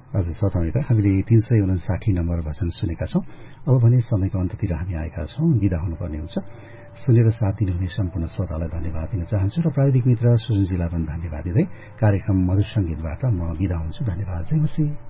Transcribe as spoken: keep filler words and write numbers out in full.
हजुर सताउनेका हामीले तीन सय उनासाठी नम्बर भजन सुनेका छौं। अब भने समयको अन्ततिर हामी आएका छौं, विदा हुनुपर्ने हुन्छ। सुनेर साथ दिनुहुने सम्पूर्ण श्रोतालाई धन्यवाद दिन चाहन्छु र प्राविधिक मित्र सुजनजीलाई पनि धन्यवाद दिँदै कार्यक्रम मधुर संगीतबाट म विदा हुन्छु। धन्यवाद। जय मसी।